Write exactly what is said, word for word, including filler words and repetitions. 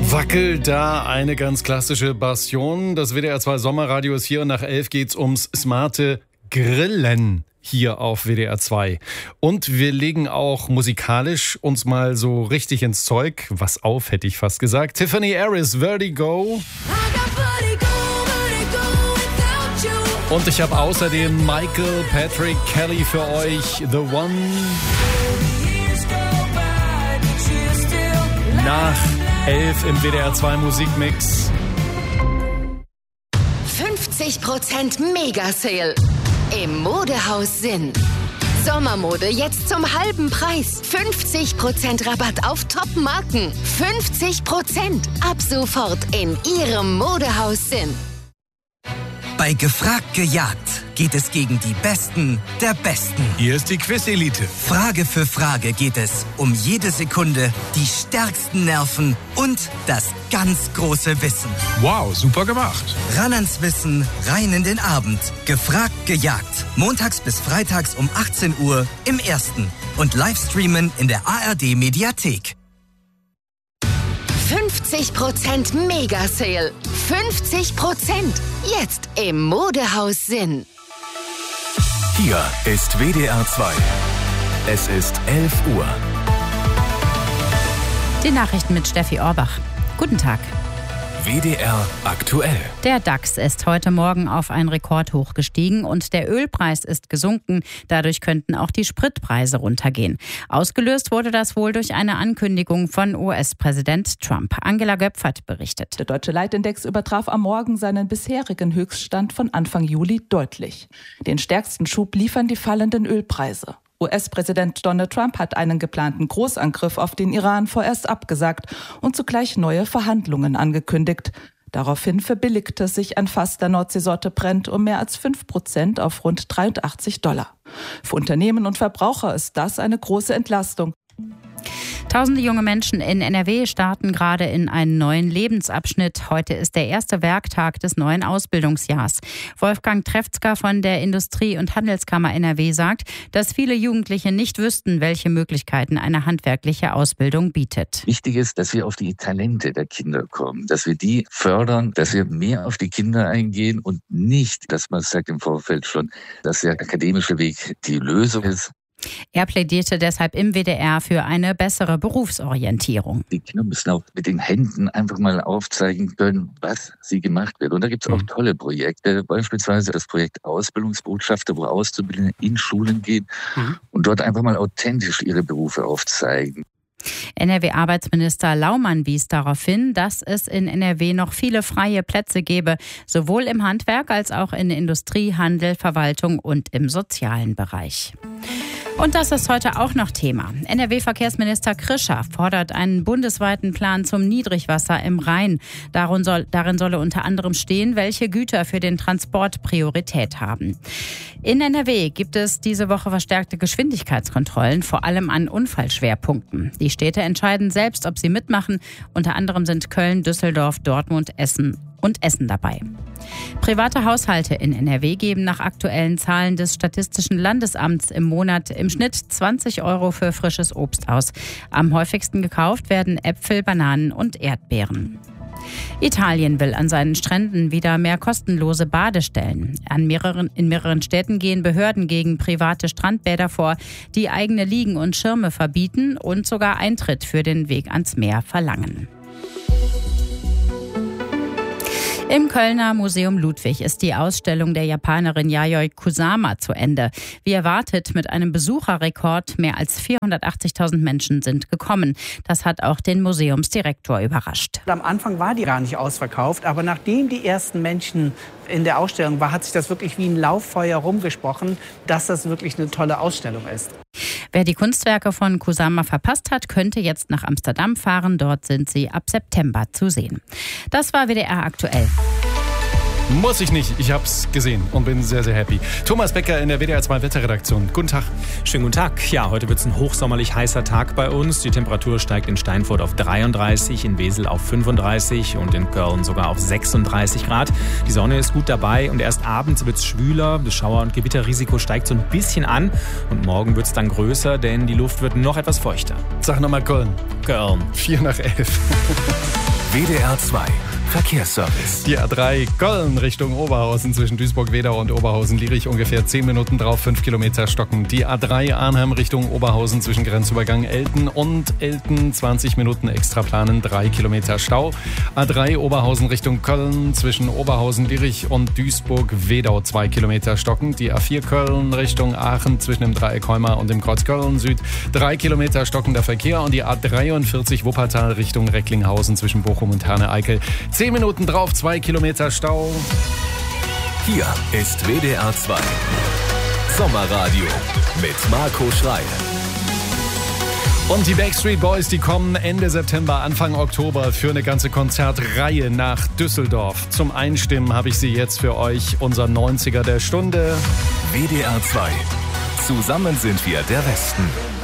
Wackelt da eine ganz klassische Bastion. Das W D R zwei Sommerradio ist hier und nach elf geht's ums smarte Grillen hier auf W D R zwei. Und wir legen auch musikalisch uns mal so richtig ins Zeug. Was auf, hätte ich fast gesagt. Tiffany Harris, Vertigo. Und ich habe außerdem Michael Patrick Kelly für euch, The One. Nach elf im W D R zwei Musikmix. fünfzig Prozent Mega-Sale im Modehaus Sinn. Sommermode jetzt zum halben Preis. fünfzig Prozent Rabatt auf Top-Marken. fünfzig Prozent ab sofort in Ihrem Modehaus Sinn. Bei Gefragt gejagt geht es gegen die Besten der Besten. Hier ist die Quiz-Elite. Frage für Frage geht es um jede Sekunde, die stärksten Nerven und das ganz große Wissen. Wow, super gemacht. Ran ans Wissen, rein in den Abend. Gefragt gejagt. Montags bis freitags um achtzehn Uhr im Ersten. Und Livestreamen in der A R D-Mediathek. fünfzig Prozent Mega-Sale. fünfzig Prozent. Jetzt im Modehaus Sinn. Hier ist W D R zwei. Es ist elf Uhr. Die Nachrichten mit Steffi Orbach. Guten Tag. W D R aktuell. Der DAX ist heute Morgen auf ein Rekordhoch gestiegen und der Ölpreis ist gesunken. Dadurch könnten auch die Spritpreise runtergehen. Ausgelöst wurde das wohl durch eine Ankündigung von U S-Präsident Trump. Angela Göpfert berichtet. Der deutsche Leitindex übertraf am Morgen seinen bisherigen Höchststand von Anfang Juli deutlich. Den stärksten Schub liefern die fallenden Ölpreise. U S-Präsident Donald Trump hat einen geplanten Großangriff auf den Iran vorerst abgesagt und zugleich neue Verhandlungen angekündigt. Daraufhin verbilligte sich ein Fass der Nordseesorte Brent um mehr als fünf Prozent auf rund dreiundachtzig Dollar. Für Unternehmen und Verbraucher ist das eine große Entlastung. Tausende junge Menschen in N R W starten gerade in einen neuen Lebensabschnitt. Heute ist der erste Werktag des neuen Ausbildungsjahrs. Wolfgang Trefzger von der Industrie- und Handelskammer N R W sagt, dass viele Jugendliche nicht wüssten, welche Möglichkeiten eine handwerkliche Ausbildung bietet. Wichtig ist, dass wir auf die Talente der Kinder kommen, dass wir die fördern, dass wir mehr auf die Kinder eingehen und nicht, dass man sagt im Vorfeld schon, dass der akademische Weg die Lösung ist. Er plädierte deshalb im W D R für eine bessere Berufsorientierung. Die Kinder müssen auch mit den Händen einfach mal aufzeigen können, was sie gemacht wird. Und da gibt es auch tolle Projekte, beispielsweise das Projekt Ausbildungsbotschafter, wo Auszubildende in Schulen gehen mhm. und dort einfach mal authentisch ihre Berufe aufzeigen. N R W-Arbeitsminister Laumann wies darauf hin, dass es in N R W noch viele freie Plätze gäbe, sowohl im Handwerk als auch in Industrie, Handel, Verwaltung und im sozialen Bereich. Und das ist heute auch noch Thema. N R W-Verkehrsminister Krischer fordert einen bundesweiten Plan zum Niedrigwasser im Rhein. Darin, soll, darin solle unter anderem stehen, welche Güter für den Transport Priorität haben. In N R W gibt es diese Woche verstärkte Geschwindigkeitskontrollen, vor allem an Unfallschwerpunkten. Die Städte entscheiden selbst, ob sie mitmachen. Unter anderem sind Köln, Düsseldorf, Dortmund, Essen und Essen dabei. Private Haushalte in N R W geben nach aktuellen Zahlen des Statistischen Landesamts im Monat im Schnitt zwanzig Euro für frisches Obst aus. Am häufigsten gekauft werden Äpfel, Bananen und Erdbeeren. Italien will an seinen Stränden wieder mehr kostenlose Badestellen. An mehreren, in mehreren Städten gehen Behörden gegen private Strandbäder vor, die eigene Liegen und Schirme verbieten und sogar Eintritt für den Weg ans Meer verlangen. Im Kölner Museum Ludwig ist die Ausstellung der Japanerin Yayoi Kusama zu Ende. Wie erwartet mit einem Besucherrekord, mehr als vierhundertachtzigtausend Menschen sind gekommen. Das hat auch den Museumsdirektor überrascht. Am Anfang war die gar nicht ausverkauft, aber nachdem die ersten Menschen in der Ausstellung waren, hat sich das wirklich wie ein Lauffeuer rumgesprochen, dass das wirklich eine tolle Ausstellung ist. Wer die Kunstwerke von Kusama verpasst hat, könnte jetzt nach Amsterdam fahren. Dort sind sie ab September zu sehen. Das war W D R aktuell. Muss ich nicht. Ich hab's gesehen und bin sehr, sehr happy. Thomas Becker in der W D R zwei Wetterredaktion. Guten Tag. Schönen guten Tag. Ja, heute wird's ein hochsommerlich heißer Tag bei uns. Die Temperatur steigt in Steinfurt auf dreiunddreißig, in Wesel auf fünfunddreißig und in Köln sogar auf sechsunddreißig Grad. Die Sonne ist gut dabei und erst abends wird's schwüler. Das Schauer- und Gewitterrisiko steigt so ein bisschen an und morgen wird's dann größer, denn die Luft wird noch etwas feuchter. Sag nochmal Köln. Köln. Vier nach elf. W D R zwei Verkehrsservice. Die A drei Köln Richtung Oberhausen zwischen Duisburg-Wedau und Oberhausen-Lierich ungefähr zehn Minuten drauf, fünf Kilometer stocken. Die A drei Arnhem Richtung Oberhausen zwischen Grenzübergang Elten und Elten zwanzig Minuten extra planen, drei Kilometer Stau. A drei Oberhausen Richtung Köln zwischen Oberhausen-Lierich und Duisburg-Wedau zwei Kilometer stocken. Die A vier Köln Richtung Aachen zwischen dem Dreieck Heumar und dem Kreuz Köln Süd drei Kilometer stockender Verkehr. Und die A dreiundvierzig Wuppertal Richtung Recklinghausen zwischen Bochum und Herne-Eickel zehn Minuten drauf, zwei Kilometer Stau. Hier ist W D R zwei Sommerradio mit Marco Schrei. Und die Backstreet Boys, die kommen Ende September, Anfang Oktober für eine ganze Konzertreihe nach Düsseldorf. Zum Einstimmen habe ich sie jetzt für euch, unser neunziger der Stunde. W D R zwei. Zusammen sind wir der Westen.